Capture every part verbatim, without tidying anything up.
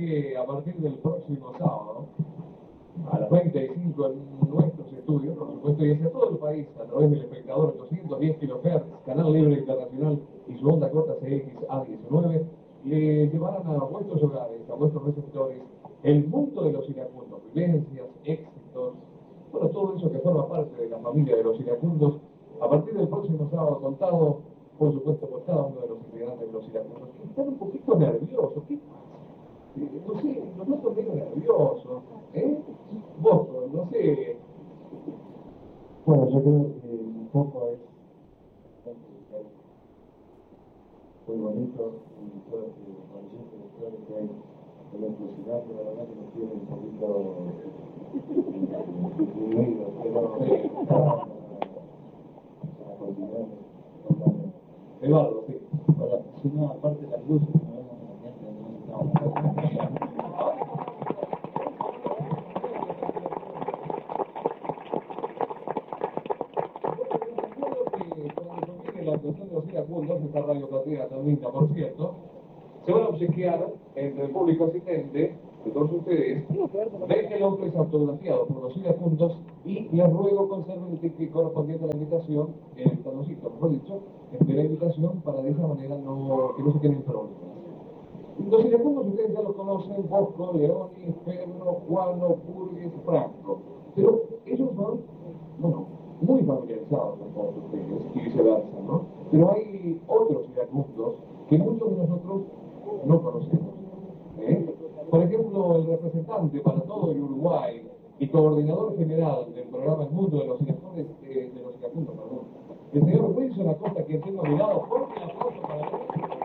que a partir del próximo sábado, a las veinte y cinco en nuestros estudios, por supuesto, y hacia todo el país, a través del espectador doscientos diez kilohertz, Canal Libre Internacional y su onda corta C X A diecinueve, le llevarán a vuestros hogares, a vuestros receptores, el mundo de los iracundos, vivencias, éxitos, bueno, todo eso que forma parte de la familia de los iracundos, a partir del próximo sábado contado, por supuesto, por cada uno de los integrantes de los iracundos, que están un poquito nerviosos. ¿Qué pasa? No sé, los noto medio nerviosos, ¿eh? Vos, no sé. Bueno, yo creo que un poco es muy bonito y todo que parece que que hay de la inclusividad, pero la verdad que me tiene un poquito disminuido, pero para continuar. Eduardo, sí. Hola, si no, aparte de las luces, no vemos a la gente, no estamos. La actuación de los iracundos, esta radio platea también, por cierto, se van a obsequiar entre el público asistente de todos ustedes veinte nombres autografiados por los iracundos y les ruego conserven el ticket correspondiente a la invitación, el taloncito, mejor dicho, de la invitación para de esa manera no, que no se queden problemas. Los iracundos ustedes ya los conocen: Bosco, Leoni, Pedro, Juano, Purgues, Franco, pero ellos son, bueno, muy familiarizados con todos ustedes y viceversa, ¿no? Pero hay otros iracundos que muchos de nosotros no conocemos, ¿eh? Por ejemplo, el representante para todo el Uruguay y coordinador general del programa El Mundo de los Iracundos, eh, de los iracundos, perdón, el señor Wilson Acosta, quien tengo a mi lado. Fuerte el aplauso para él.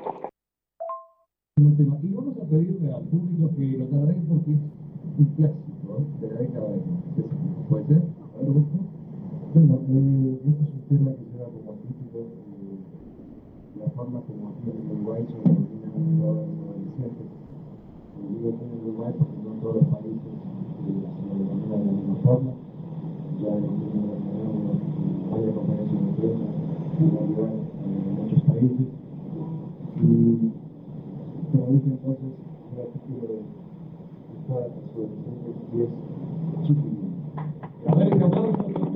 Y vamos a pedirle al público que lo tarareen porque es un clásico, ¿eh?, de la década de sesenta. ¿Puede ser? A ver, Gusto. Bueno, eh, este es un tema que lleva como título eh, la forma como aquí en Uruguay se denominan los adolescentes. Eh, digo aquí en Uruguay porque no todos los países eh, se lo denominan de la misma forma. Ya en varias conferencias de prensa en realidad en muchos países. Y como dije entonces, el artículo de todas las adolescentes y es chiquillo.